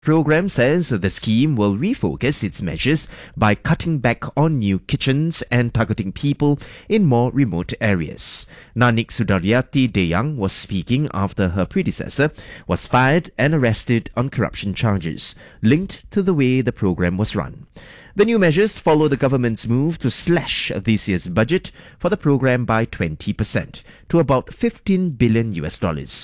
Program says the scheme will refocus its measures by cutting back on new kitchens and targeting people in more remote areas. Nanik Sudaryati Deyang was speaking after her predecessor was fired and arrested on corruption charges linked to the way the program was run. The new measures follow the government's move to slash this year's budget for the program by 20% to about $15 billion. Ms.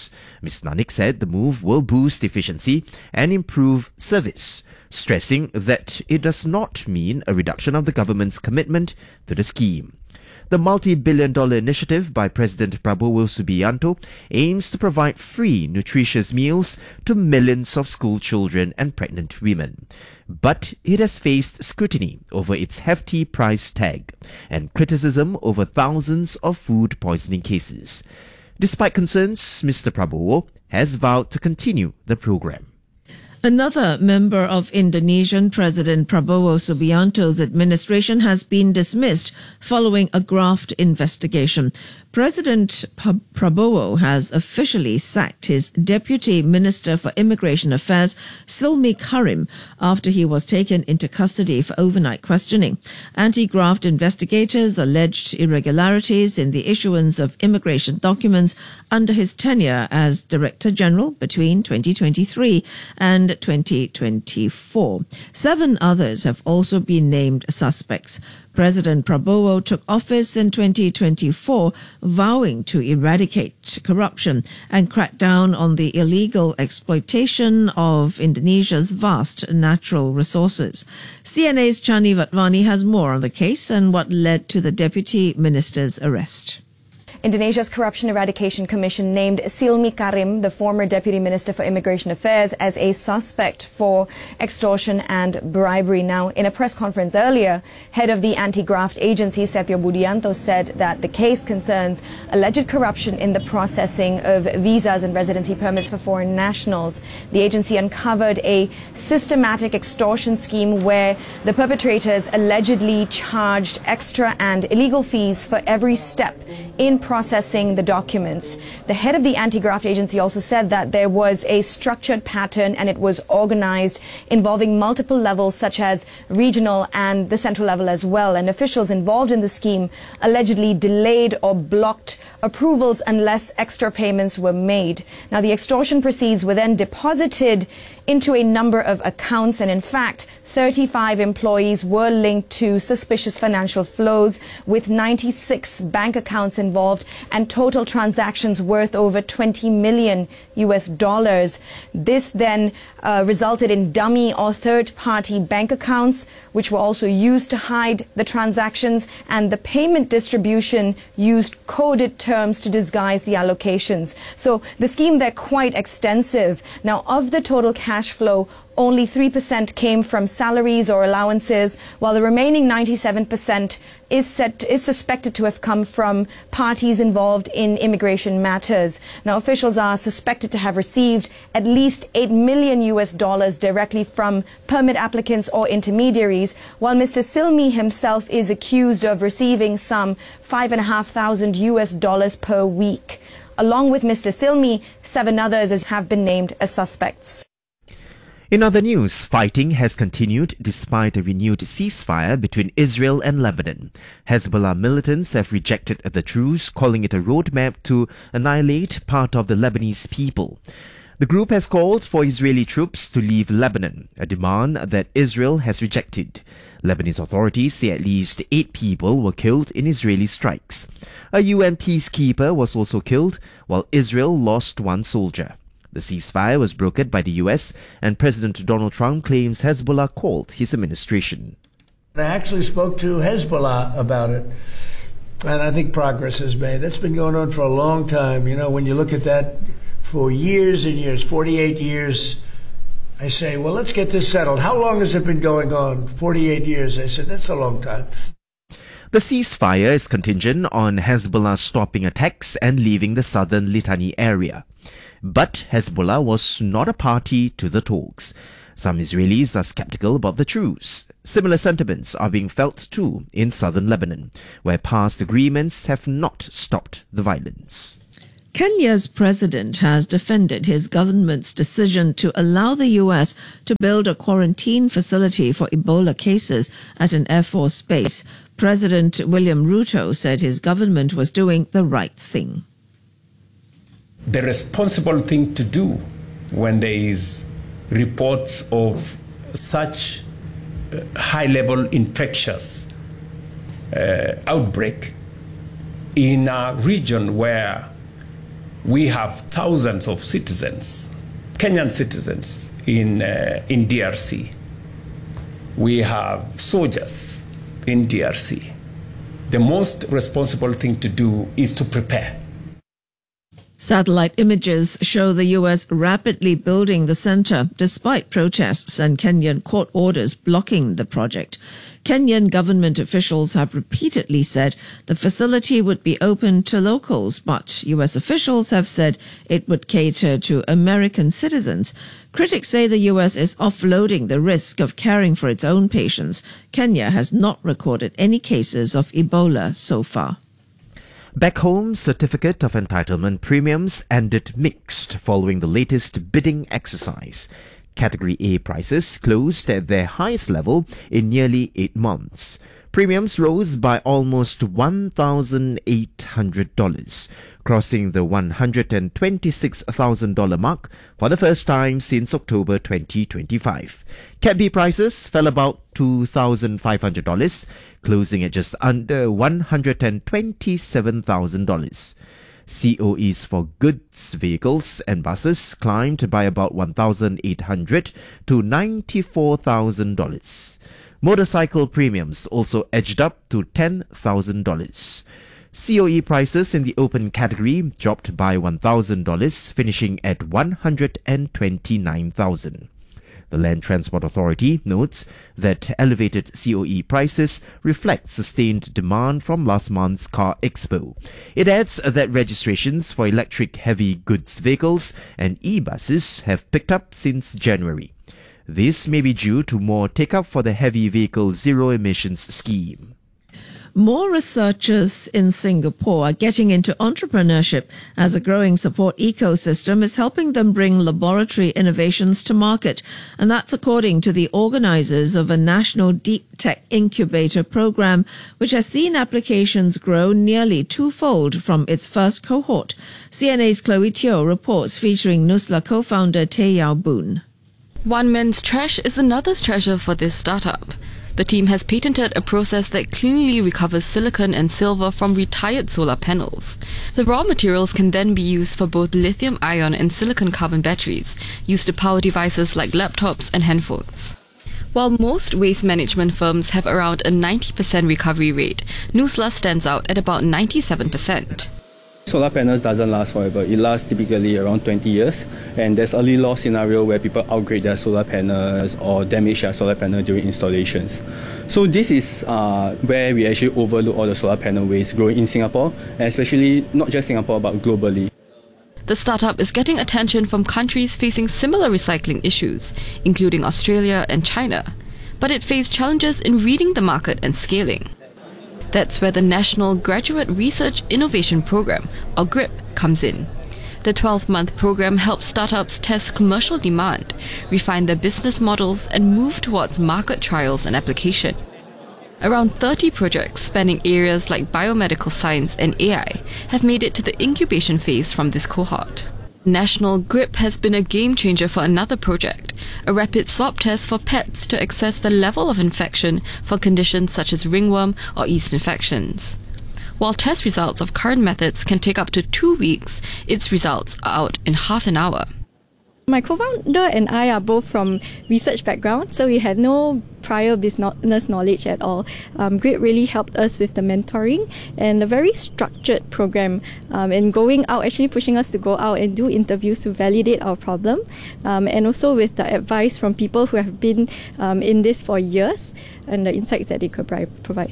Nanik said the move will boost efficiency and improve service, stressing that it does not mean a reduction of the government's commitment to the scheme. The multi-billion-dollar initiative by President Prabowo Subianto aims to provide free, nutritious meals to millions of school children and pregnant women. But it has faced scrutiny over its hefty price tag and criticism over thousands of food poisoning cases. Despite concerns, Mr. Prabowo has vowed to continue the program. Another member of Indonesian President Prabowo Subianto's administration has been dismissed following a graft investigation. President Prabowo has officially sacked his Deputy Minister for Immigration Affairs, Silmi Karim, after he was taken into custody for overnight questioning. Anti-graft investigators alleged irregularities in the issuance of immigration documents under his tenure as Director General between 2023 and 2024. 7 others have also been named suspects. President Prabowo took office in 2024, vowing to eradicate corruption and crack down on the illegal exploitation of Indonesia's vast natural resources. CNA's Chani Vatwani has more on the case and what led to the deputy minister's arrest. Indonesia's Corruption Eradication Commission named Silmi Karim, the former Deputy Minister for Immigration Affairs, as a suspect for extortion and bribery. Now, in a press conference earlier, head of the anti-graft agency, Setio Budianto, said that the case concerns alleged corruption in the processing of visas and residency permits for foreign nationals. The agency uncovered a systematic extortion scheme where the perpetrators allegedly charged extra and illegal fees for every step in processing the documents. The head of the anti-graft agency also said that there was a structured pattern and it was organized, involving multiple levels such as regional and the central level as well. And officials involved in the scheme allegedly delayed or blocked approvals unless extra payments were made. Now, the extortion proceeds were then deposited into a number of accounts, and in fact 35 employees were linked to suspicious financial flows, with 96 bank accounts involved and total transactions worth over $20 million. This then resulted in dummy or third-party bank accounts, which were also used to hide the transactions, and the payment distribution used coded terms to disguise the allocations. So the scheme there quite extensive. Now, of the total cash flow, only 3% came from salaries or allowances, while the remaining 97% is suspected to have come from parties involved in immigration matters. Now, officials are suspected to have received at least $8 million directly from permit applicants or intermediaries, while Mr. Silmi himself is accused of receiving some $5,500 per week. Along with Mr. Silmi, 7 others have been named as suspects. In other news, fighting has continued despite a renewed ceasefire between Israel and Lebanon. Hezbollah militants have rejected the truce, calling it a roadmap to annihilate part of the Lebanese people. The group has called for Israeli troops to leave Lebanon, a demand that Israel has rejected. Lebanese authorities say at least 8 people were killed in Israeli strikes. A UN peacekeeper was also killed, while Israel lost 1 soldier. The ceasefire was brokered by the US, and President Donald Trump claims Hezbollah called his administration. I actually spoke to Hezbollah about it, and I think progress is made. That's been going on for a long time. You know, when you look at that for years and years, 48 years, I say, well, let's get this settled. How long has it been going on? 48 years. I said, that's a long time. The ceasefire is contingent on Hezbollah stopping attacks and leaving the southern Litani area. But Hezbollah was not a party to the talks. Some Israelis are skeptical about the truce. Similar sentiments are being felt too in southern Lebanon, where past agreements have not stopped the violence. Kenya's president has defended his government's decision to allow the U.S. to build a quarantine facility for Ebola cases at an Air Force base. President William Ruto said his government was doing the right thing. The responsible thing to do when there is reports of such high-level infectious outbreak in a region where we have thousands of citizens, Kenyan citizens in DRC. We have soldiers in DRC. The most responsible thing to do is to prepare. Satellite images show the U.S. rapidly building the center despite protests and Kenyan court orders blocking the project. Kenyan government officials have repeatedly said the facility would be open to locals, but U.S. officials have said it would cater to American citizens. Critics say the U.S. is offloading the risk of caring for its own patients. Kenya has not recorded any cases of Ebola so far. Back home, certificate of entitlement premiums ended mixed following the latest bidding exercise. Category A prices closed at their highest level in nearly 8 months. Premiums rose by almost $1,800, crossing the $126,000 mark for the first time since October 2025. Cat B prices fell about $2,500, closing at just under $127,000. COEs for goods vehicles and buses climbed by about $1,800 to $94,000. Motorcycle premiums also edged up to $10,000. COE prices in the open category dropped by $1,000, finishing at $129,000. The Land Transport Authority notes that elevated COE prices reflect sustained demand from last month's Car Expo. It adds that registrations for electric heavy goods vehicles and e-buses have picked up since January. This may be due to more take-up for the Heavy Vehicle Zero Emissions scheme. More researchers in Singapore are getting into entrepreneurship as a growing support ecosystem is helping them bring laboratory innovations to market. And that's according to the organizers of a national deep tech incubator program, which has seen applications grow nearly twofold from its first cohort. CNA's Chloe Teo reports, featuring Nusla co-founder Tay Yao Boon. One man's trash is another's treasure for this startup. The team has patented a process that cleanly recovers silicon and silver from retired solar panels. The raw materials can then be used for both lithium-ion and silicon-carbon batteries, used to power devices like laptops and handphones. While most waste management firms have around a 90% recovery rate, Nusla stands out at about 97%. Solar panels doesn't last forever. It lasts typically around 20 years, and there's early loss scenario where people upgrade their solar panels or damage their solar panel during installations. So this is where we actually overlook all the solar panel waste growing in Singapore, and especially not just Singapore but globally. The startup is getting attention from countries facing similar recycling issues, including Australia and China, but it faced challenges in reading the market and scaling. That's where the National Graduate Research Innovation Program, or GRIP, comes in. The 12-month program helps startups test commercial demand, refine their business models, and move towards market trials and application. Around 30 projects spanning areas like biomedical science and AI have made it to the incubation phase from this cohort. National GRIP has been a game changer for another project, a rapid swab test for pets to assess the level of infection for conditions such as ringworm or yeast infections. While test results of current methods can take up to 2 weeks, its results are out in half an hour. My co-founder and I are both from research background, so we had no prior business knowledge at all. GRIP really helped us with the mentoring and a very structured program, and going out, actually pushing us to go out and do interviews to validate our problem, and also with the advice from people who have been in this for years and the insights that they could provide.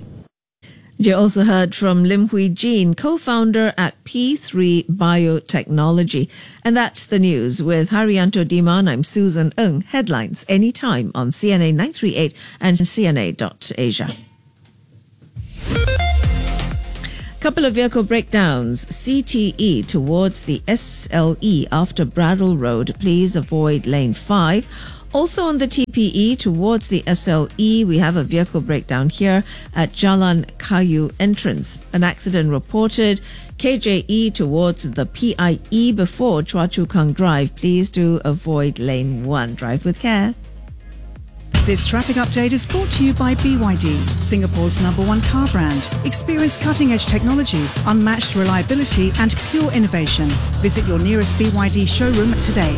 You also heard from Lim Hui Jin, co-founder at P3 Biotechnology. And that's the news. With Haryanto Diman, I'm Susan Ng. Headlines anytime on CNA 938 and CNA.Asia. Couple of vehicle breakdowns. CTE towards the SLE after Bradwell Road. Please avoid lane 5. Also on the TPE towards the SLE, we have a vehicle breakdown here at Jalan Kayu entrance. An accident reported. KJE towards the PIE before Chua Chu Kang Drive. Please do avoid lane 1. Drive with care. This traffic update is brought to you by BYD, Singapore's #1 car brand. Experience cutting-edge technology, unmatched reliability and pure innovation. Visit your nearest BYD showroom today.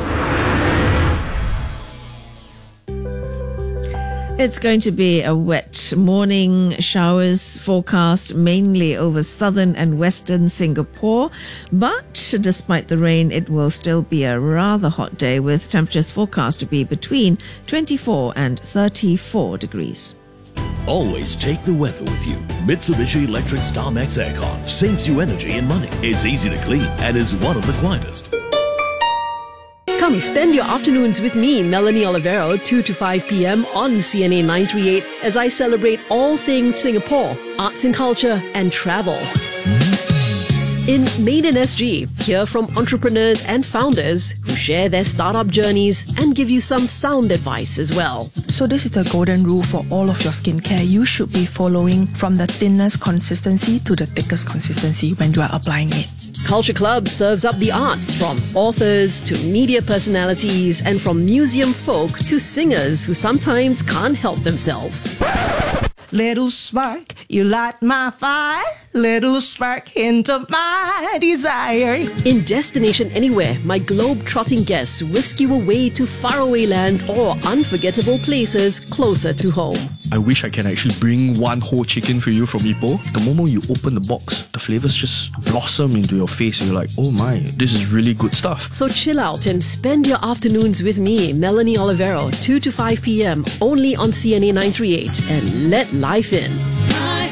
It's going to be a wet morning. Showers forecast mainly over southern and western Singapore. But despite the rain, it will still be a rather hot day with temperatures forecast to be between 24 and 34 degrees. Always take the weather with you. Mitsubishi Electric Star Max Aircon saves you energy and money. It's easy to clean and is one of the quietest. Come spend your afternoons with me, Melanie Olivero, 2 to 5 p.m. on CNA 938 as I celebrate all things Singapore, arts and culture, and travel. In Maiden SG, hear from entrepreneurs and founders who share their startup journeys and give you some sound advice as well. So this is the golden rule for all of your skincare. You should be following from the thinnest consistency to the thickest consistency when you are applying it. Culture Club serves up the arts from authors to media personalities and from museum folk to singers who sometimes can't help themselves. Little spark, you light my fire. Little spark, hint of my desire. In Destination Anywhere, my globe-trotting guests whisk you away to faraway lands or unforgettable places closer to home. I wish I can actually bring one whole chicken for you from Ipoh. The moment you open the box, the flavors just blossom into your face and you're like, oh my, this is really good stuff. So chill out and spend your afternoons with me, Melanie Olivero, 2 to 5 p.m. only on CNA 938, and let life in.